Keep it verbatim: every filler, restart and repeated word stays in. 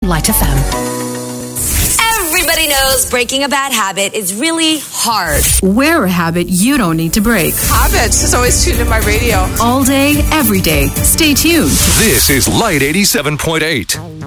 Light F M. Everybody knows breaking a bad habit is really hard. Wear a habit you don't need to break. Habits is always tuned in my radio. All day, every day. Stay tuned. This is Light eighty-seven point eight.